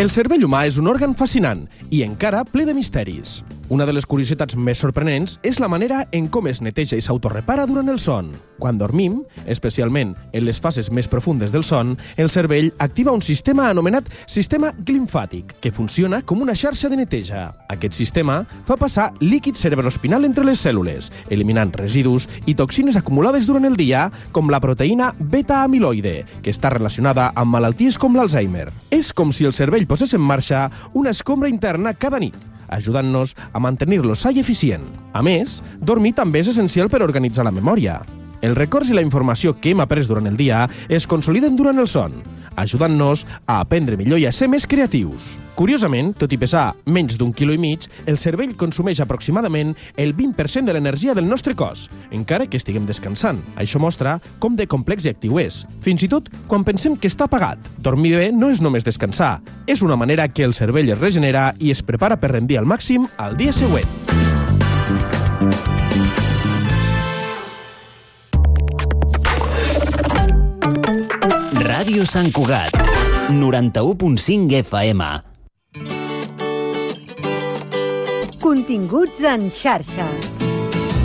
El cervell humà és un òrgan fascinant i encara ple de misteris. Una de les curiositats més sorprenents és la manera en com es neteja i s'autorrepara durant el son. Quan dormim, especialment en les fases més profundes del son, el cervell activa un sistema anomenat sistema glimfàtic, que funciona com una xarxa de neteja. Aquest sistema fa passar líquid cerebroespinal entre les cèl·lules, eliminant residus i toxines acumulades durant el dia, com la proteïna beta-amiloide, que està relacionada amb malalties com l'Alzheimer. És com si el cervell posés en marxa una escombra interna cada nit, ajudant-nos a mantenir-lo sa i eficient. A més, dormir també és essencial per organitzar la memòria. Els records i la informació que hem après durant el dia es consoliden durant el son, ajudant-nos a aprendre millor i a ser més creatius. Curiosament, tot i pesar menys d'1,5 kg, el cervell consumeix aproximadament el 20% de l'energia del nostre cos, encara que estiguem descansant. Això mostra com de complex i actiu és, fins i tot quan pensem que està apagat. Dormir bé no és només descansar, és una manera que el cervell es regenera i es prepara per rendir al màxim al dia següent. Ràdio Sant Cugat, 91.5 FM. Continguts en xarxa.